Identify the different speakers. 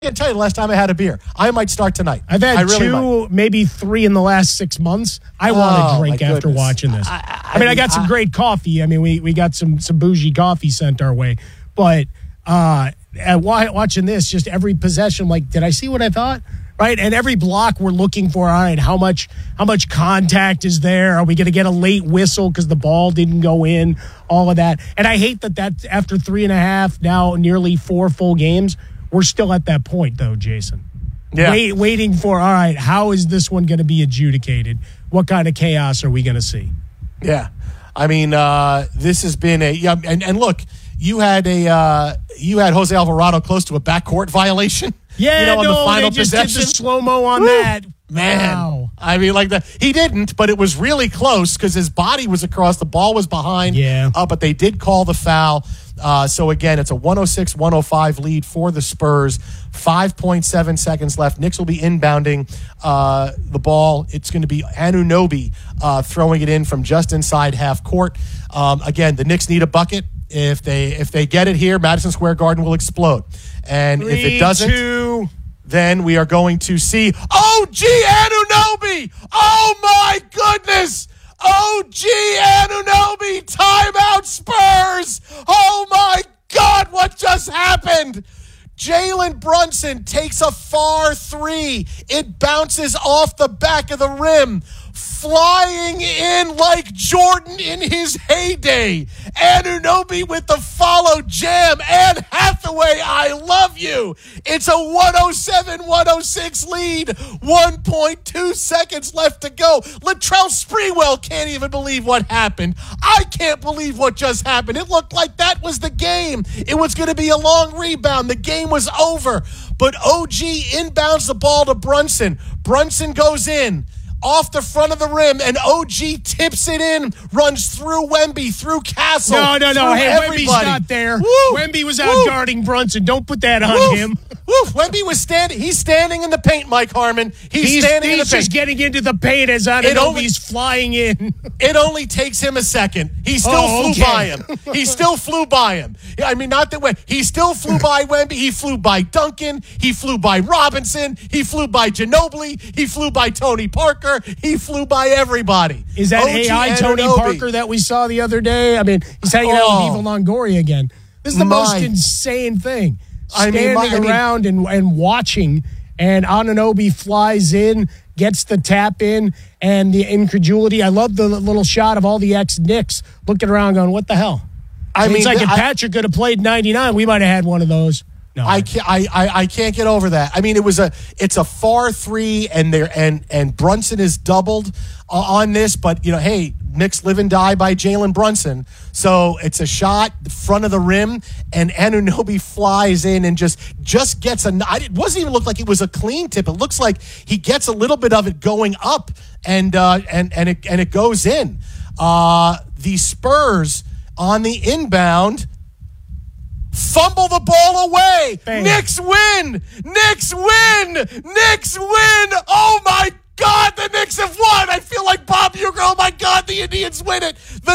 Speaker 1: can't tell you the last time I had a beer. I might start tonight.
Speaker 2: I've had two, maybe three in the last 6 months. I want to drink after watching this. I got some great coffee. I mean, we got some bougie coffee sent our way. But watching this, just every possession, like, did I see what I thought? Right? And every block we're looking for, all right, how much contact is there? Are we going to get a late whistle because the ball didn't go in? All of that. And I hate that after 3.5, now nearly 4 full games, we're still at that point, though, Jason. Yeah. Waiting for, all right, how is this one going to be adjudicated? What kind of chaos are we going to see?
Speaker 1: Yeah. I mean, this has been and look, you had Jose Alvarado close to a backcourt violation.
Speaker 2: Yeah,
Speaker 1: on the final
Speaker 2: they just
Speaker 1: possession.
Speaker 2: did the slow-mo on that.
Speaker 1: Man.
Speaker 2: Wow.
Speaker 1: I mean, like that. He didn't, but it was really close because his body was across. The ball was behind.
Speaker 2: Yeah.
Speaker 1: But they did call the foul. So, again, it's a 106-105 lead for the Spurs. 5.7 seconds left. Knicks will be inbounding the ball. It's going to be Anunoby throwing it in from just inside half court. Again, the Knicks need a bucket. If they get it here, Madison Square Garden will explode. And if it doesn't, then we are going to see OG Anunoby. Oh, my goodness. OG Anunoby, timeout Spurs. Oh, my God, what just happened? Jalen Brunson takes a far three. It bounces off the back of the rim, flying in like Jordan in his heyday. Anunoby with the follow jam. Anne Hathaway, I love you. It's a 107-106 lead. 1.2 seconds left to go. Latrell Sprewell can't even believe what happened. I can't believe what just happened. It looked like that was the game. It was going to be a long rebound. The game was over. But OG inbounds the ball to Brunson. Brunson goes in off the front of the rim, and OG tips it in, runs through Wemby, through Castle.
Speaker 2: No. Hey,
Speaker 1: everybody.
Speaker 2: Wemby's not there.
Speaker 1: Woo!
Speaker 2: Wemby was out guarding Brunson. Don't put that on him.
Speaker 1: Wemby was standing. He's standing in the paint, Mike Harmon. He's standing in the paint.
Speaker 2: He's just getting into the paint as Anunoby's flying in.
Speaker 1: It only takes him a second. He still flew by him. He still flew by him. I mean, not that way. He still flew by Wemby. He flew by Duncan. He flew by Robinson. He flew by Ginobili. He flew by Tony Parker. He flew by everybody.
Speaker 2: Is that AI Tony Parker that we saw the other day? I mean, he's hanging out with Eva Longoria again. This is the most insane thing. Standing around and watching, and Anunoby flies in, gets the tap in, and the incredulity. I love the little shot of all the ex-Knicks looking around going, what the hell? It's like if Patrick could have played 99, we might have had one of those. No,
Speaker 1: I can't get over that. I mean, it's a far three, and Brunson is doubled on this, but hey, Knicks live and die by Jalen Brunson. So it's a shot, the front of the rim, and Anunoby flies in and just gets it doesn't even look like it was a clean tip. It looks like he gets a little bit of it going up, and it goes in. The Spurs on the inbound fumble the ball away. Bang. Knicks win. Oh my God, the Knicks have won. I feel like Bob Uecker. Oh my God, the Indians win it.